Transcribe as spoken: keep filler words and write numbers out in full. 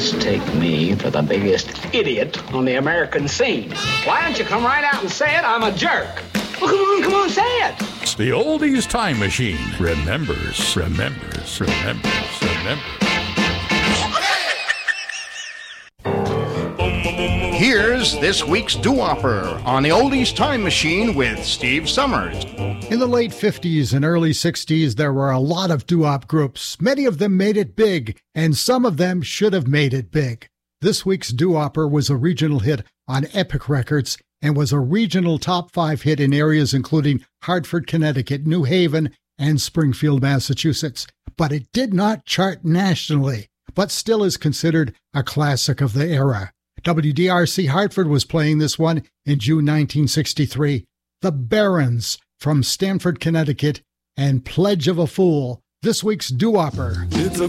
must take me for the biggest idiot on the American scene. Why don't you come right out and say it? I'm a jerk. Well, come on, come on, say it. It's the Oldies Time Machine. Remembers, remembers, remembers, remembers. Here's this week's doo-wopper on the Oldies Time Machine with Steve Summers. In the late fifties and early sixties, there were a lot of doo-wop groups. Many of them made it big, and some of them should have made it big. This week's doo-wopper was a regional hit on Epic Records and was a regional top five hit in areas including Hartford, Connecticut, New Haven, and Springfield, Massachusetts. But it did not chart nationally, but still is considered a classic of the era. W D R C Hartford was playing this one in June nineteen sixty-three. The Barons from Stamford, Connecticut, and Pledge of a Fool, this week's doo-wopper. It's a